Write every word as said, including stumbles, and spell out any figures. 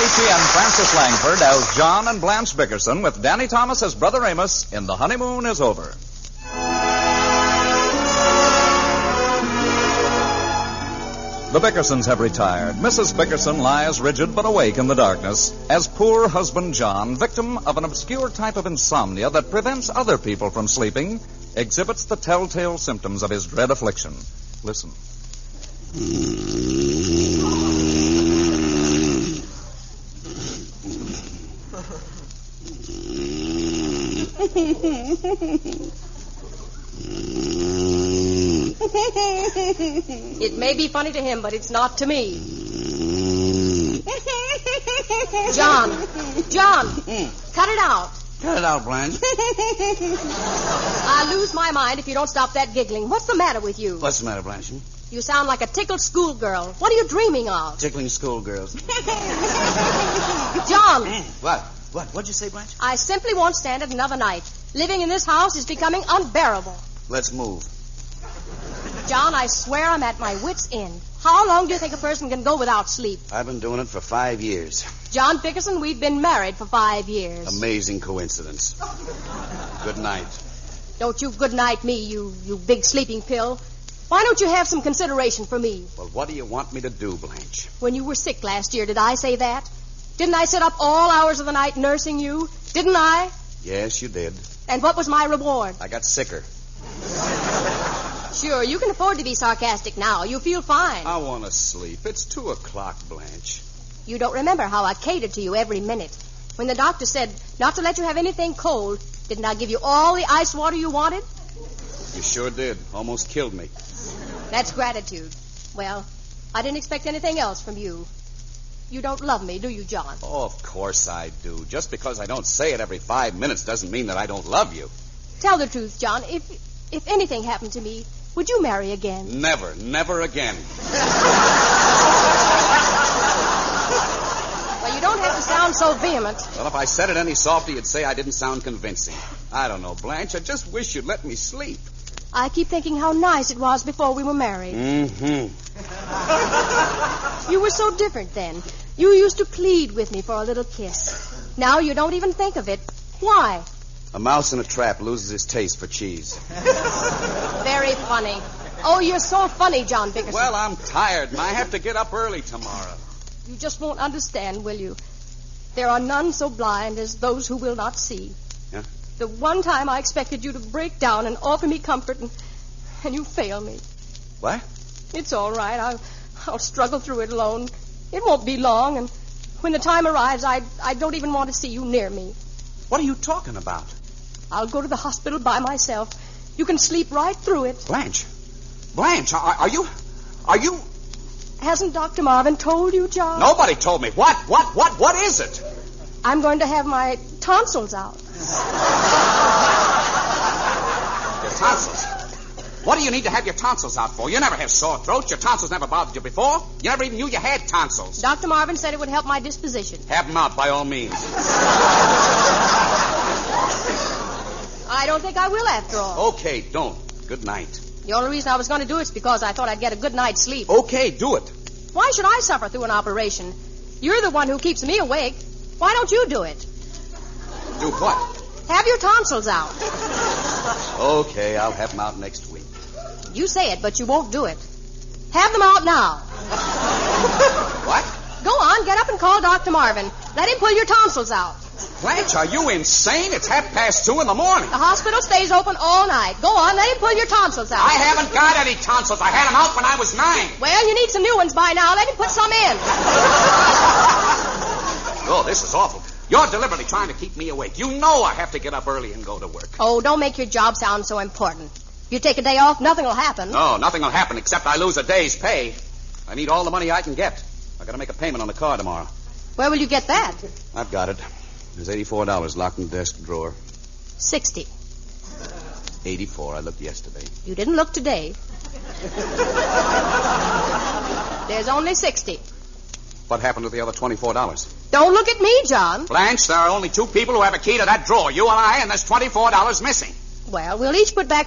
Tracy and Francis Langford as John and Blanche Bickerson with Danny Thomas as Brother Amos in The Honeymoon is Over. The Bickersons have retired. Missus Bickerson lies rigid but awake in the darkness as poor husband John, victim of an obscure type of insomnia that prevents other people from sleeping, exhibits the telltale symptoms of his dread affliction. Listen. It may be funny to him, but it's not to me. John, John, Mm. cut it out. Cut it out, Blanche. I'll lose my mind if you don't stop that giggling. What's the matter with you? What's the matter, Blanche? You sound like a tickled schoolgirl. What are you dreaming of? Tickling schoolgirls. John, What? What? What'd you say, Blanche? I simply won't stand it another night. Living in this house is becoming unbearable. Let's move. John, I swear I'm at my wit's end. How long do you think a person can go without sleep? I've been doing it for five years. John Bickerson, we've been married for five years. Amazing coincidence. Good night. Don't you good night me, you, you big sleeping pill. Why don't you have some consideration for me? Well, what do you want me to do, Blanche? When you were sick last year, did I say that? Didn't I sit up all hours of the night nursing you? Didn't I? Yes, you did. And what was my reward? I got sicker. Sure, you can afford to be sarcastic now. You feel fine. I want to sleep. It's two o'clock, Blanche. You don't remember how I catered to you every minute. When the doctor said not to let you have anything cold, didn't I give you all the ice water you wanted? You sure did. Almost killed me. That's gratitude. Well, I didn't expect anything else from you. You don't love me, do you, John? Oh, of course I do. Just because I don't say it every five minutes doesn't mean that I don't love you. Tell the truth, John. If if anything happened to me, would you marry again? Never, never again. Well, you don't have to sound so vehement. Well, if I said it any softer, you'd say I didn't sound convincing. I don't know, Blanche. I just wish you'd let me sleep. I keep thinking how nice it was before we were married. Mm-hmm. You were so different then. You used to plead with me for a little kiss. Now you don't even think of it. Why? A mouse in a trap loses his taste for cheese. Very funny. Oh, you're so funny, John Bickerson. Well, I'm tired, and I have to get up early tomorrow. You just won't understand, will you? There are none so blind as those who will not see. Yeah? The one time I expected you to break down and offer me comfort, and, and you fail me. What? It's all right. I'll, I'll struggle through it alone. It won't be long, and when the time arrives, I, I don't even want to see you near me. What are you talking about? I'll go to the hospital by myself. You can sleep right through it. Blanche. Blanche, are, are you... Are you... Hasn't Doctor Marvin told you, John? Nobody told me. What? What? What? What is it? I'm going to have my tonsils out. Your tonsils? What do you need to have your tonsils out for? You never have sore throats. Your tonsils never bothered you before. You never even knew you had tonsils. Doctor Marvin said it would help my disposition. Have them out by all means. I don't think I will after all. Okay, don't. Good night. The only reason I was going to do it is because I thought I'd get a good night's sleep. Okay, do it. Why should I suffer through an operation? You're the one who keeps me awake. Why don't you do it? Do what? Have your tonsils out. Okay, I'll have them out next week. You say it, but you won't do it. Have them out now. What? Go on, get up and call Doctor Marvin. Let him pull your tonsils out. Blanche, are you insane? It's half past two in the morning. The hospital stays open all night. Go on, let him pull your tonsils out. I haven't got any tonsils. I had them out when I was nine. Well, you need some new ones by now. Let him put some in. Oh, this is awful. You're deliberately trying to keep me awake. You know I have to get up early and go to work. Oh, don't make your job sound so important. If you take a day off, nothing will happen. No, nothing will happen except I lose a day's pay. I need all the money I can get. I got to make a payment on the car tomorrow. Where will you get that? I've got it. There's eighty-four dollars locked in the desk drawer. Sixty. eighty-four. I looked yesterday. You didn't look today. There's only sixty. What happened to the other twenty-four dollars? Don't look at me, John. Blanche, there are only two people who have a key to that drawer. You and I, and there's twenty-four dollars missing. Well, we'll each put back